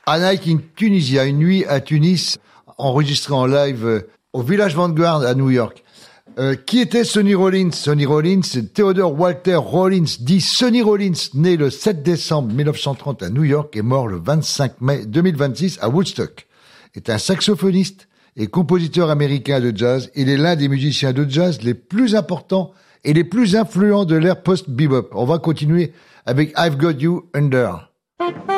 A Night in Tunisia, une nuit à Tunis, enregistré en live au Village Vanguard à New York. Qui était Sonny Rollins? Sonny Rollins, c'est Theodore Walter Rollins, dit Sonny Rollins, né le 7 décembre 1930 à New York et mort le 25 mai 2026 à Woodstock. Est un saxophoniste et compositeur américain de jazz. Il est l'un des musiciens de jazz les plus importants et les plus influents de l'ère post-bebop. On va continuer avec I've Got You Under.